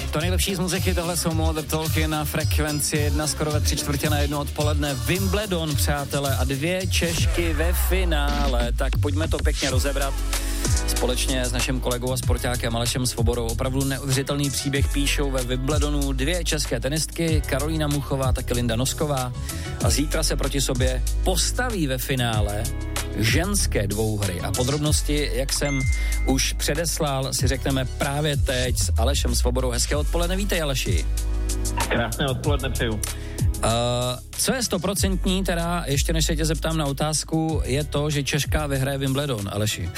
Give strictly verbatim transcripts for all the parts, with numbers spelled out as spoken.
To nejlepší z muziky, tohle jsou Mother Talking na Frekvenci jedna, skoro ve tři čtvrtě na jednu odpoledne. Wimbledon, přátelé, a dvě Češky ve finále. Tak pojďme to pěkně rozebrat společně s naším kolegou a sportákem Alešem Svobodou. Opravdu neuvěřitelný příběh píšou ve Wimbledonu dvě české tenistky, Karolína Muchová, taky Linda Nosková. A zítra se proti sobě postaví ve finále ženské dvouhry. A podrobnosti, jak jsem už předeslal, si řekneme právě teď s Alešem Svobodou. Hezké odpoledne, vítej, Aleši. Krásné odpoledne přeju. Uh, co je stoprocentní, teda ještě než se tě zeptám na otázku, je to, že Češka vyhraje Wimbledon, Aleši.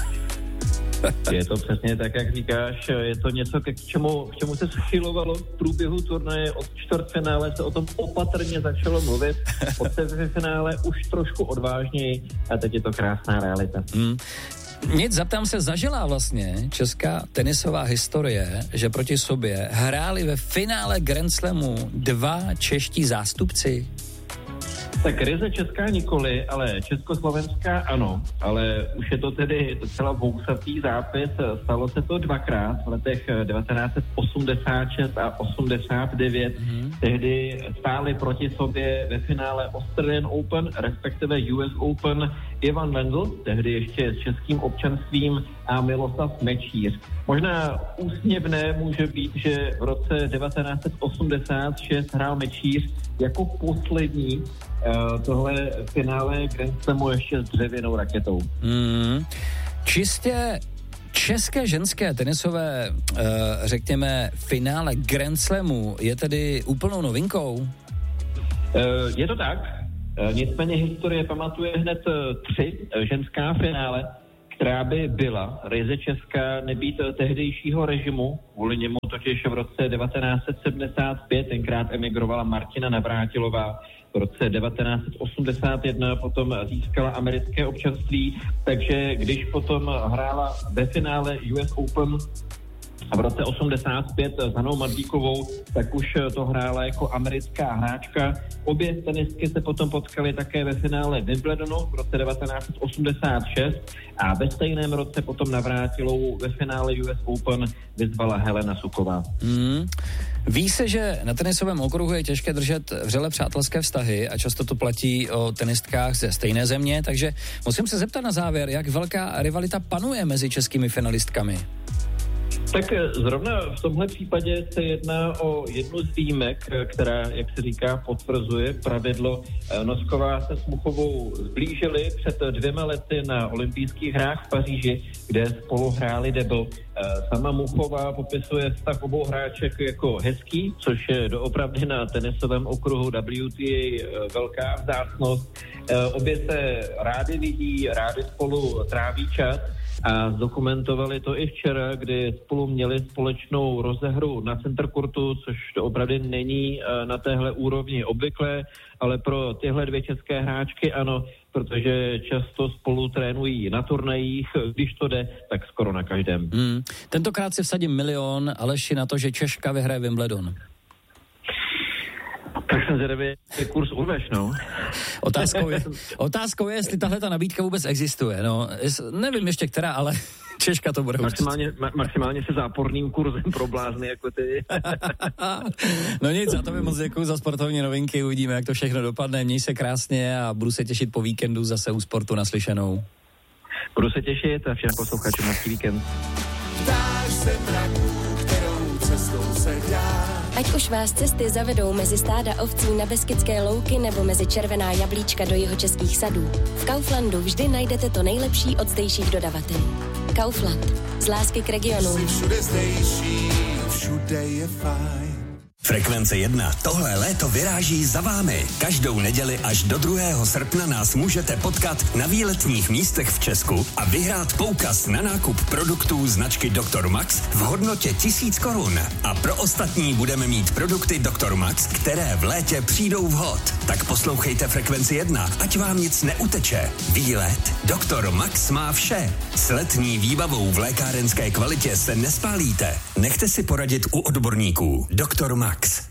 Je to přesně tak, jak říkáš, je to něco, k čemu, k čemu se schylovalo v průběhu turnaje. Od čtvrtfinále se o tom opatrně začalo mluvit, od semifinále už trošku odvážněji a teď je to krásná realita. Hmm. Nic, zaptám se, zažila vlastně česká tenisová historie, že proti sobě hráli ve finále Grand Slamu dva čeští zástupci? Tak ryze česká nikoli, ale československá ano, ale už je to tedy docela vousatý zápis. Stalo se to dvakrát v letech devatenáct osmdesát šest a osmdesát devět. Mm-hmm. Tehdy stáli proti sobě ve finále Australian Open, respektive U S Open, Ivan Lendl, tehdy ještě s českým občanstvím, a Miloslav Mečíř. Možná úsměvné může být, že v roce devatenáct osmdesát šest hrál Mečíř jako poslední uh, tohle finále Grand Slamu ještě s dřevěnou raketou. Mm. Čistě české ženské tenisové, uh, řekněme, finále Grand Slamu je tedy úplnou novinkou? Uh, je to tak. Uh, nicméně historie pamatuje hned uh, tři uh, ženská finále, která by byla ryze česká, nebýt tehdejšího režimu. Kvůli němu totiž v roce devatenáct sedmdesát pět tenkrát emigrovala Martina Navrátilová. V roce devatenáct osmdesát jedna potom získala americké občanství, takže když potom hrála ve finále U S Open a v roce osmdesát pět s Hanou Madlíkovou, tak už to hrála jako americká hráčka. Obě tenistky se potom potkaly také ve finále Wimbledonu v roce devatenáct osmdesát šest a ve stejném roce potom Navrátilou ve finále U S Open vyzvala Helena Suková. Hmm. Ví se, že na tenisovém okruhu je těžké držet vřele přátelské vztahy a často to platí o tenistkách ze stejné země, takže musím se zeptat na závěr, jak velká rivalita panuje mezi českými finalistkami? Tak zrovna v tomhle případě se jedná o jednu z výjimek, která, jak se říká, potvrzuje pravidlo. Nosková se s Muchovou zblížili před dvěma lety na olympijských hrách v Paříži, kde spolu hráli debl. Sama Muchová popisuje vztah obou hráček jako hezký, což je doopravdy na tenisovém okruhu W T A velká vzácnost. Obě se rádi vidí, rádi spolu tráví čas. A zdokumentovali to i včera, kdy spolu měli společnou rozehru na centercourtu, což to opravdu není na téhle úrovni obvyklé, ale pro tyhle dvě české hráčky ano, protože často spolu trénují na turnajích, když to jde, tak skoro na každém. Hmm. Tentokrát si vsadím milion, Aleši, na to, že Češka vyhraje Wimbledon. Tak jsem zvědavý, jak kurz urveš, no. Otázkou je, otázkou je, jestli tahle ta nabídka vůbec existuje, no. Nevím ještě která, ale Češka to bude maximálně, ma, maximálně se záporným kurzem pro blázny, jako ty. No nic, za to by moc děkuju za sportovní novinky, uvidíme, jak to všechno dopadne. Měj se krásně a budu se těšit po víkendu zase u Sportu naslyšenou. Budu se těšit a všem posluchačům hezký víkend. Ptáš se mraků, kterou cestou se dá. Ať už vás cesty zavedou mezi stáda ovcí na Beskydské louky nebo mezi červená jablíčka do jihočeských sadů, v Kauflandu vždy najdete to nejlepší od zdejších dodavatelů. Kaufland. Z lásky k regionu. Jsi všude zdejší, všude je fajn. Frekvence jedna. Tohle léto vyráží za vámi. Každou neděli až do druhého srpna nás můžete potkat na výletních místech v Česku a vyhrát poukaz na nákup produktů značky doktor Max v hodnotě tisíc korun. A pro ostatní budeme mít produkty doktor Max, které v létě přijdou vhod. Tak poslouchejte Frekvenci jedna, ať vám nic neuteče. Výlet doktor Max má vše. S letní výbavou v lékárenské kvalitě se nespálíte. Nechte si poradit u odborníků. doktor Max.